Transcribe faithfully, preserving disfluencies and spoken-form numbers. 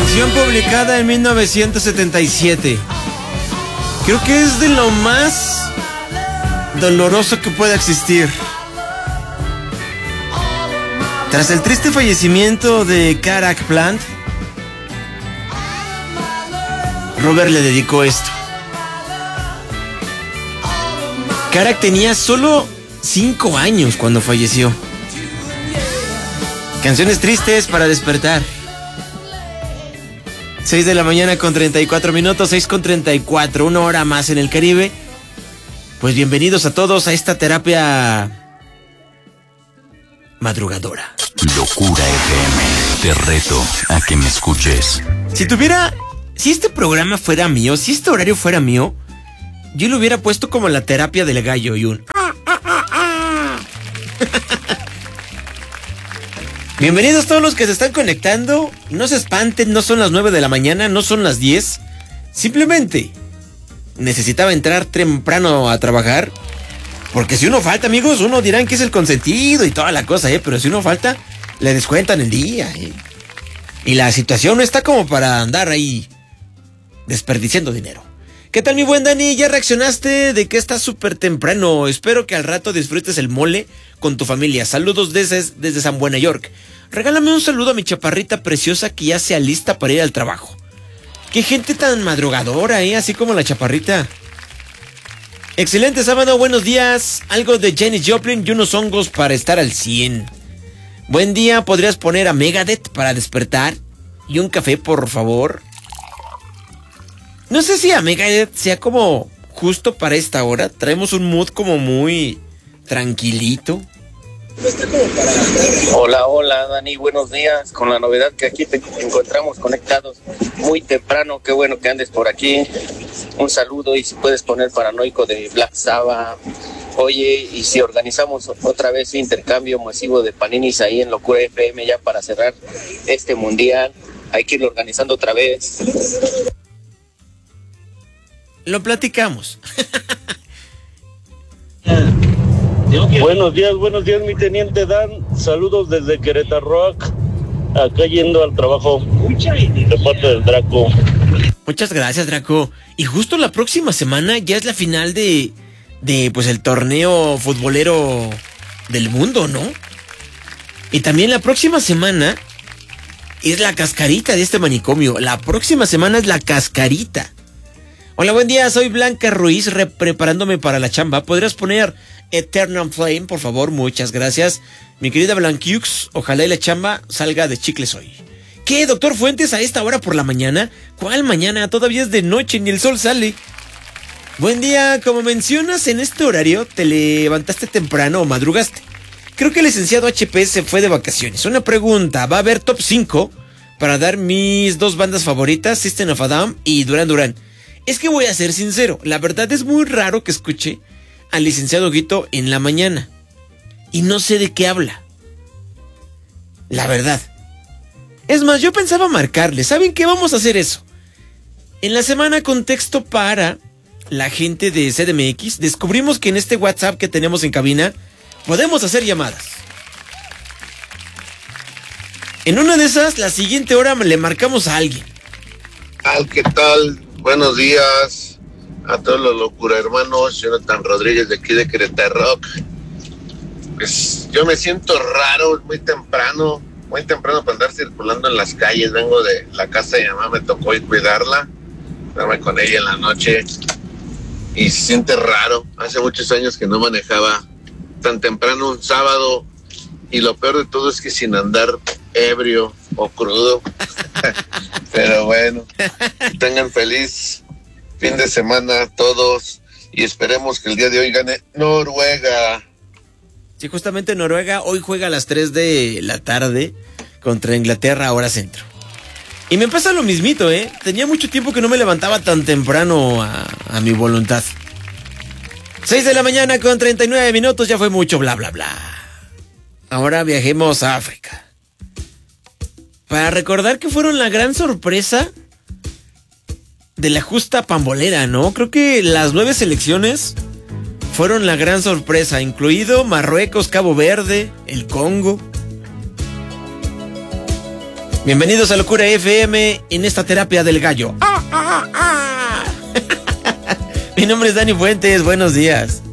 Canción publicada en mil novecientos setenta y siete. Creo que es de lo más doloroso que pueda existir. Tras el triste fallecimiento de Karak Plant, Robert le dedicó esto. Karak tenía solo cinco años cuando falleció. Canciones tristes para despertar. seis de la mañana con treinta y cuatro minutos, seis con treinta y cuatro, una hora más en el Caribe. Pues bienvenidos a todos a esta terapia madrugadora. Locura F M, te reto a que me escuches. Si tuviera, si este programa fuera mío, si este horario fuera mío, yo lo hubiera puesto como la terapia del gallo y un... Bienvenidos todos los que se están conectando. No se espanten, no son las nueve de la mañana, no son las diez. Simplemente necesitaba entrar temprano a trabajar. Porque si uno falta, amigos, uno dirán que es el consentido y toda la cosa, ¿eh? Pero si uno falta, le descuentan el día, ¿eh? Y la situación no está como para andar ahí desperdiciando dinero. ¿Qué tal, mi buen Dani? ¿Ya reaccionaste de que está súper temprano? Espero que al rato disfrutes el mole con tu familia. Saludos desde, desde San Buena York. Regálame un saludo a mi chaparrita preciosa que ya se alista para ir al trabajo. Qué gente tan madrugadora, ¿eh? Así como la chaparrita. Excelente sábado, buenos días. Algo de Janis Joplin y unos hongos para estar al cien. Buen día, ¿podrías poner a Megadeth para despertar? Y un café, por favor. No sé si a Megadeth sea como justo para esta hora. Traemos un mood como muy tranquilito. Hola, hola Dani, buenos días. Con la novedad que aquí te encontramos conectados muy temprano. Qué bueno que andes por aquí. Un saludo y si puedes poner Paranoico de Black Sabbath. Oye, y si organizamos otra vez un intercambio masivo de paninis ahí en Locura F M ya para cerrar este mundial. Hay que irlo organizando otra vez. Lo platicamos. Buenos días, buenos días, mi teniente Dan. Saludos desde Querétaro, acá yendo al trabajo de parte del Draco. Muchas gracias, Draco. Y justo la próxima semana ya es la final de, de pues el torneo futbolero del mundo, ¿no? Y también la próxima semana es la cascarita de este manicomio. La próxima semana es la cascarita. Hola, buen día, soy Blanca Ruiz, re- preparándome para la chamba. ¿Podrías poner Eternal Flame, por favor? Muchas gracias. Mi querida Blanquiux, ojalá y la chamba salga de chicles hoy. ¿Qué, doctor Fuentes, a esta hora por la mañana? ¿Cuál mañana? Todavía es de noche, ni el sol sale. Buen día, como mencionas, en este horario te levantaste temprano o madrugaste. Creo que el licenciado H P se fue de vacaciones. Una pregunta, ¿va a haber top cinco para dar mis dos bandas favoritas, System of a Down y Duran Duran? Es que voy a ser sincero, la verdad es muy raro que escuche al licenciado Guito en la mañana. Y no sé de qué habla. La verdad. Es más, yo pensaba marcarle. ¿Saben qué? Vamos a hacer eso. En la semana, contexto para la gente de C D M X, descubrimos que en este WhatsApp que tenemos en cabina, podemos hacer llamadas. En una de esas, la siguiente hora le marcamos a alguien. ¿Qué tal? Buenos días a todos los locura hermanos. Jonathan Rodríguez de aquí de Querétaro. Pues yo me siento raro, muy temprano, muy temprano para andar circulando en las calles. Vengo de la casa de mi mamá, me tocó ir cuidarla, estarme con ella en la noche y se siente raro. Hace muchos años que no manejaba tan temprano un sábado y lo peor de todo es que sin andar ebrio o crudo. Pero bueno, tengan feliz fin de semana todos y esperemos que el día de hoy gane Noruega. Sí, justamente Noruega hoy juega a las tres de la tarde contra Inglaterra, hora centro. Y me pasa lo mismito, ¿eh? Tenía mucho tiempo que no me levantaba tan temprano a, a mi voluntad. seis de la mañana con treinta y nueve minutos, ya fue mucho bla bla bla. Ahora viajemos a África. Para recordar que fueron la gran sorpresa de la justa pambolera, ¿no? Creo que las nueve selecciones fueron la gran sorpresa, incluido Marruecos, Cabo Verde, el Congo. Bienvenidos a Locura F M en esta terapia del gallo. ¡Ah, ah, ah! Mi nombre es Dani Fuentes, buenos días.